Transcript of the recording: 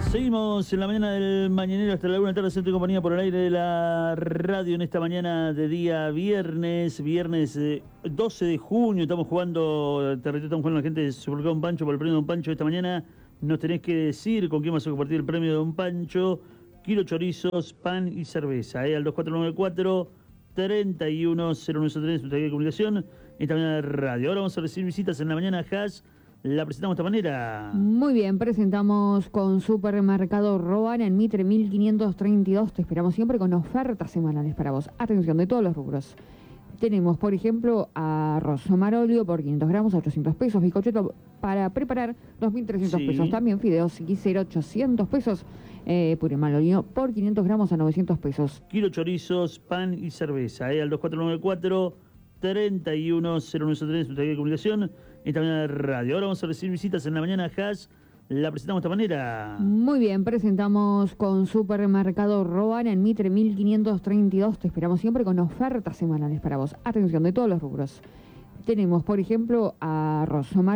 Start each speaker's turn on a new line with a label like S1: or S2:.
S1: Seguimos en la mañana del mañanero hasta la 1 de la tarde, centro y compañía por el aire de la radio en esta mañana de día viernes 12 de junio. Estamos jugando la gente de Supermercado Don Pancho por el premio de Don Pancho esta mañana. Nos tenés que decir con quién vas a compartir el premio de Don Pancho. Kilo chorizos, pan y cerveza. Al 2494-310903, nuestra guía de comunicación, esta mañana de radio. Ahora vamos a recibir visitas en la mañana. Haas, la presentamos de esta manera.
S2: Muy bien, presentamos con Supermercado Roana en Mitre 1532. Te esperamos siempre con ofertas semanales para vos. Atención, de todos los rubros. Tenemos, por ejemplo, arroz marolio por 500 gramos, 800 pesos. Bizcocheto para preparar, 2.300 pesos. También fideos guisero, 800 pesos. Puré marolio por 500 gramos a 900 pesos.
S1: Kilo chorizos, pan y cerveza. Al 2494-310903, nuestra guía de comunicación, esta mañana de radio. Ahora vamos a recibir visitas en la mañana. Haas, la presentamos de esta manera.
S2: Muy bien, presentamos con Supermercado Roana en Mitre 1532. Te esperamos siempre con ofertas semanales para vos. Atención, de todos los rubros. Tenemos, por ejemplo, arroz marolio